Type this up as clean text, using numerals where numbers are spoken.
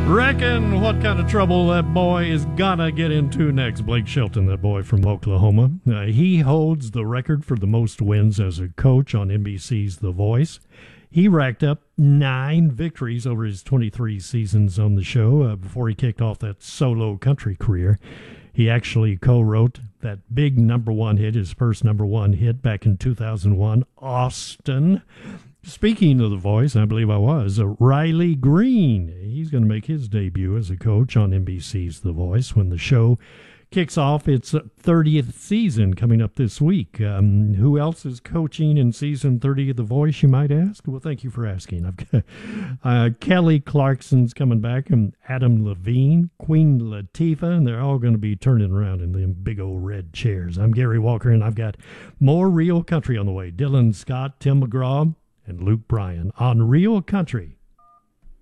Reckon what kind of trouble that boy is gonna get into next. Blake Shelton, that boy from Oklahoma. He holds the record for the most wins as a coach on NBC's The Voice. He racked up 9 victories over his 23 seasons on the show before he kicked off that solo country career. He actually co-wrote that big number one hit, his first number one hit back in 2001, Austin. Speaking of The Voice, I believe I was, Riley Green. He's going to make his debut as a coach on NBC's The Voice when the show kicks off its 30th season coming up this week. Who else is coaching in season 30 of The Voice, you might ask? Well, thank you for asking. I've got Kelly Clarkson's coming back, and Adam Levine, Queen Latifah, and they're all going to be turning around in them big old red chairs. I'm Gary Walker, and I've got more Real Country on the way. Dylan Scott, Tim McGraw, and Luke Bryan on Real Country